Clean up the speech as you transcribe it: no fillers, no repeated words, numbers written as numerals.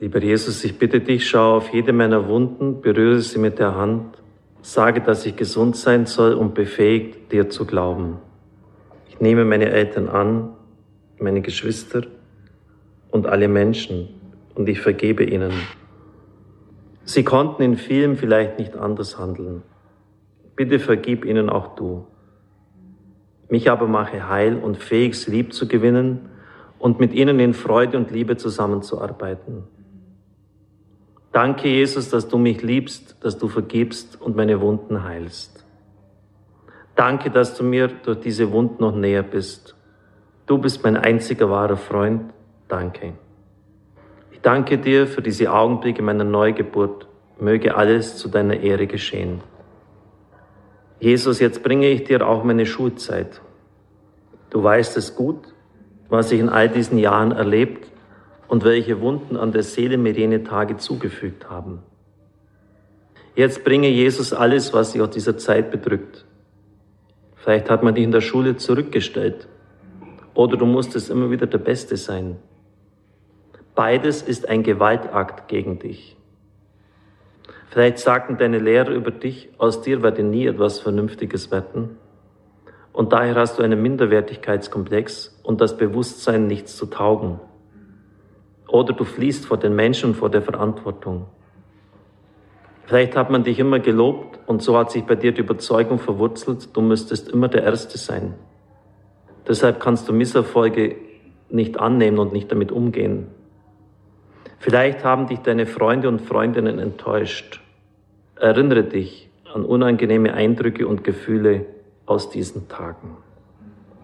Lieber Jesus, ich bitte dich, schau auf jede meiner Wunden, berühre sie mit der Hand, sage, dass ich gesund sein soll und befähigt, dir zu glauben. Ich nehme meine Eltern an, meine Geschwister und alle Menschen und ich vergebe ihnen. Sie konnten in vielem vielleicht nicht anders handeln. Bitte vergib ihnen auch du. Mich aber mache heil und fähig, sie lieb zu gewinnen und mit ihnen in Freude und Liebe zusammenzuarbeiten. Danke, Jesus, dass du mich liebst, dass du vergibst und meine Wunden heilst. Danke, dass du mir durch diese Wunden noch näher bist. Du bist mein einziger wahrer Freund. Danke. Ich danke dir für diese Augenblicke meiner Neugeburt. Möge alles zu deiner Ehre geschehen. Jesus, jetzt bringe ich dir auch meine Schulzeit. Du weißt es gut, was ich in all diesen Jahren erlebt und welche Wunden an der Seele mir jene Tage zugefügt haben. Jetzt bringe Jesus alles, was dich aus dieser Zeit bedrückt. Vielleicht hat man dich in der Schule zurückgestellt oder du musstest immer wieder der Beste sein. Beides ist ein Gewaltakt gegen dich. Vielleicht sagten deine Lehrer über dich, aus dir werde nie etwas Vernünftiges werden. Und daher hast du einen Minderwertigkeitskomplex und das Bewusstsein, nichts zu taugen. Oder du fliehst vor den Menschen und vor der Verantwortung. Vielleicht hat man dich immer gelobt und so hat sich bei dir die Überzeugung verwurzelt, du müsstest immer der Erste sein. Deshalb kannst du Misserfolge nicht annehmen und nicht damit umgehen. Vielleicht haben dich deine Freunde und Freundinnen enttäuscht. Erinnere dich an unangenehme Eindrücke und Gefühle aus diesen Tagen.